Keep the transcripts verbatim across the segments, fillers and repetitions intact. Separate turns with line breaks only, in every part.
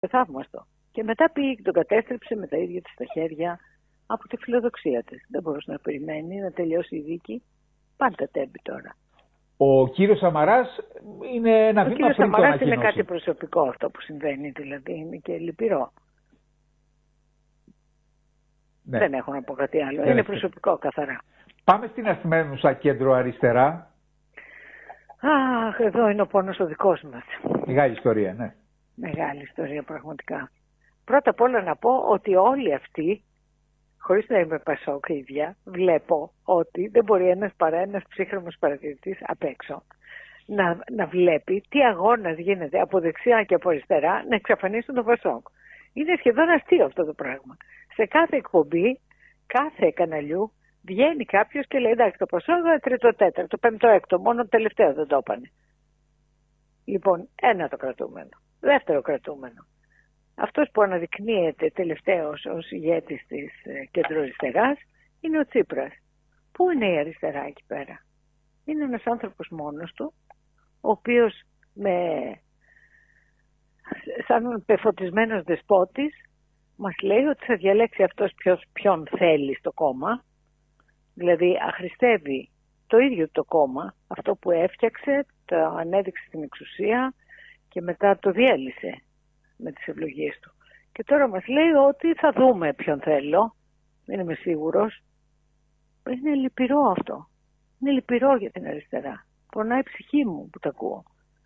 θαύμαστο. Και μετά πήγε και τον κατέστρεψε με τα ίδια της τα χέρια από τη φιλοδοξία της. Δεν μπορούσε να περιμένει να τελειώσει η δίκη. Πάλι τα τέμπη τώρα.
Ο κύριος Σαμαράς είναι ένα
ο
βήμα πριν το ανακοινώσει. Ο κύριος
Σαμαράς είναι κάτι προσωπικό αυτό που συμβαίνει, δηλαδή είναι και λυπηρό. Ναι. Δεν έχω να πω κάτι άλλο. Δεν είναι προσωπικό καθαρά.
Πάμε στην Ασημένουσα κέντρο αριστερά.
Αχ, εδώ είναι ο πόνος ο δικός μας.
Μεγάλη ιστορία, ναι.
Μεγάλη ιστορία πραγματικά. Πρώτα απ' όλα να πω ότι όλοι αυτοί, χωρίς να είμαι πασόκ ίδια, βλέπω ότι δεν μπορεί ένας παρά ένας ψύχρεμος παρατηρητής απ' έξω να, να βλέπει τι αγώνας γίνεται από δεξιά και από αριστερά να εξαφανίσουν τον πασόκ. Είναι σχεδόν αστείο αυτό το πράγμα. Σε κάθε εκπομπή, κάθε καναλιού, βγαίνει κάποιος και λέει εντάξει το πασόκ είναι τρίτο, τέταρτο, πέμπτο, έκτο, μόνο το τελευταίο δεν το έπανε. Λοιπόν, ένα το κρατούμενο. Δεύτερο κρατούμενο. Αυτός που αναδεικνύεται τελευταίος ως ηγέτης της κεντροαριστεράς είναι ο Τσίπρας. Πού είναι η αριστερά εκεί πέρα? Είναι ένας άνθρωπος μόνος του, ο οποίος με... σαν πεφωτισμένος δεσπότης μας λέει ότι θα διαλέξει αυτός ποιος, ποιον θέλει στο κόμμα. Δηλαδή αχρηστεύει το ίδιο το κόμμα, αυτό που έφτιαξε, το ανέδειξε στην εξουσία και μετά το διέλυσε με τις ευλογίες του. Και τώρα μας λέει ότι θα δούμε ποιον θέλω, δεν είμαι σίγουρος. Είναι λυπηρό αυτό. Είναι λυπηρό για την αριστερά. Πονάει η ψυχή μου που τα ακούω.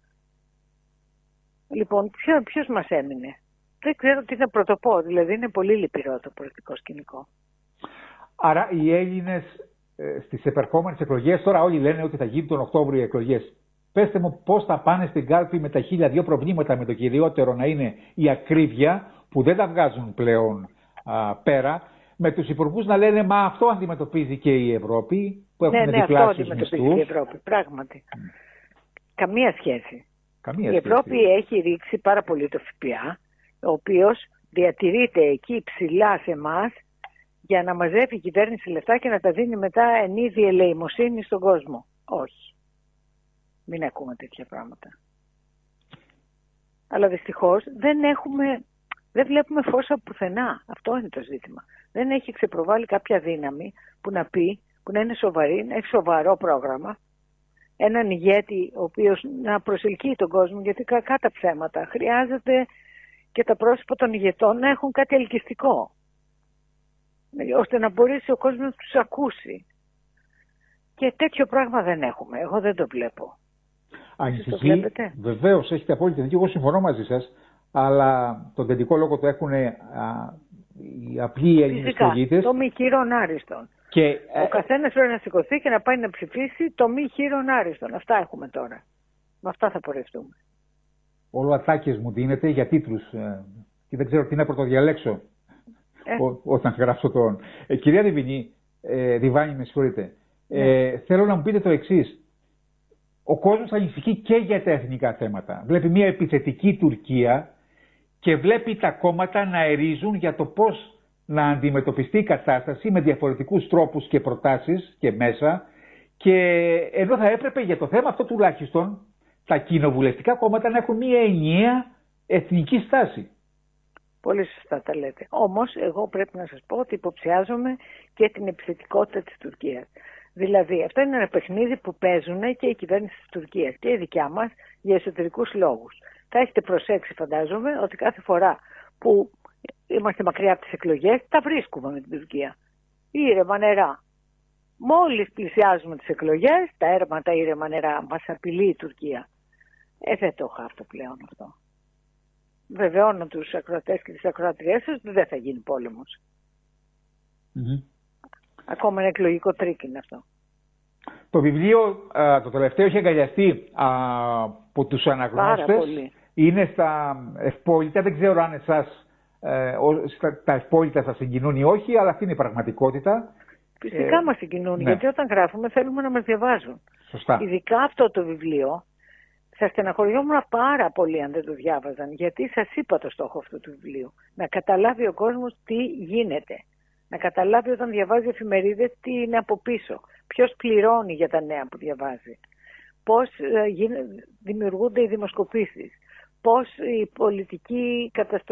Λοιπόν, ποιο, ποιος μας έμεινε? Δεν ξέρω τι να πρωτοπώ, δηλαδή είναι πολύ λυπηρό το πολιτικό σκηνικό.
Άρα οι Έλληνες ε, στις επερχόμενες εκλογές, τώρα όλοι λένε ότι θα γίνουν τον Οκτώβριο οι εκλογές. Πέστε μου πώς θα πάνε στην κάλπη με τα χίλια δύο προβλήματα, με το κυριότερο να είναι η ακρίβεια που δεν τα βγάζουν πλέον α, πέρα, με τους υπουργούς να λένε μα αυτό αντιμετωπίζει και η Ευρώπη που έχουν
ναι, ναι,
διπλάσιους
αυτό
μισθούς.
αντιμετωπίζει η Ευρώπη, πράγματι. Mm. Καμία σχέση.
Καμία
η Ευρώπη
σχέση.
έχει ρίξει πάρα πολύ το ΦΠΑ, ο οποίος διατηρείται εκεί ψηλά σε εμάς για να μαζεύει η κυβέρνηση λεφτά και να τα δίνει μετά εν είδη ελεημοσύνη στον κόσμο. Όχι. Μην ακούμε τέτοια πράγματα. Αλλά δυστυχώς δεν έχουμε, δεν βλέπουμε φως από πουθενά. Αυτό είναι το ζήτημα. Δεν έχει ξεπροβάλει κάποια δύναμη που να πει, που να είναι σοβαρή, να έχει σοβαρό πρόγραμμα. Έναν ηγέτη ο οποίος να προσελκύει τον κόσμο, γιατί κακά τα ψέματα. Χρειάζεται και τα πρόσωπα των ηγετών να έχουν κάτι ελκυστικό, ώστε να μπορέσει ο κόσμος να τους ακούσει. Και τέτοιο πράγμα δεν έχουμε. Εγώ δεν το βλέπω.
Ανησυχεί, βεβαίως έχετε απόλυτη δίκιο, εγώ συμφωνώ μαζί σας, αλλά τον τελικό λόγο το έχουν α, οι απλοί Έλληνες πολίτες.
Το μη χείρον άριστον.
Και,
ο καθένας πρέπει να σηκωθεί και να πάει να ψηφίσει το μη χείρον άριστον. Αυτά έχουμε τώρα. Με αυτά θα πορευτούμε.
Όλο ατάκες μου δίνετε για τίτλους ε, και δεν ξέρω τι να πρωτοδιαλέξω ε. ό, όταν γράψω τον. Ε, κυρία Διβινή, ε, Διβάνη, με συγχωρείτε. Ε, ναι. Θέλω να μου πείτε το εξής. Ο κόσμος ανησυχεί και για τα εθνικά θέματα. Βλέπει μια επιθετική Τουρκία και βλέπει τα κόμματα να ερίζουν για το πώς να αντιμετωπιστεί η κατάσταση με διαφορετικούς τρόπους και προτάσεις και μέσα. Και εδώ θα έπρεπε για το θέμα αυτό τουλάχιστον τα κοινοβουλευτικά κόμματα να έχουν μια ενιαία εθνική στάση.
Πολύ σωστά τα λέτε. Όμως εγώ πρέπει να σας πω ότι υποψιάζομαι και την επιθετικότητα της Τουρκίας. Δηλαδή αυτό είναι ένα παιχνίδι που παίζουν και η κυβέρνηση της Τουρκίας και η δικιά μας για εσωτερικούς λόγους. Θα έχετε προσέξει φαντάζομαι ότι κάθε φορά που είμαστε μακριά από τις εκλογές τα βρίσκουμε με την Τουρκία. Ήρεμα νερά. Μόλις πλησιάζουμε τις εκλογές, τα έρμα, τα ήρεμα νερά, μας απειλεί η Τουρκία. Ε, δεν το έχω αυτό πλέον αυτό. Βεβαιώνω τους ακροατές και τις ακροατριές σας ότι δεν θα γίνει πόλεμος.
Mm-hmm.
Ακόμα ένα εκλογικό τρίκ είναι αυτό.
Το βιβλίο, α, το τελευταίο, έχει αγκαλιαστεί α, από τους αναγνώστες. Είναι στα ευπόλυτα. Δεν ξέρω αν εσάς ε, στα, τα ευπόλυτα σας συγκινούν ή όχι, αλλά αυτή είναι η πραγματικότητα.
Φυσικά ε, μας συγκινούν, ναι. Γιατί όταν γράφουμε θέλουμε να μας διαβάζουν.
Σωστά.
Ειδικά αυτό το βιβλίο θα στεναχωριόμουν πάρα πολύ αν δεν το διάβαζαν, γιατί σας είπα το στόχο αυτού του βιβλίου. Να καταλάβει ο κόσμος τι γίνεται. Να καταλάβει όταν διαβάζει εφημερίδες τι είναι από πίσω. Ποιος πληρώνει για τα νέα που διαβάζει. Πώς δημιουργούνται οι δημοσκοπήσεις. Πώς η πολιτική καταστροφή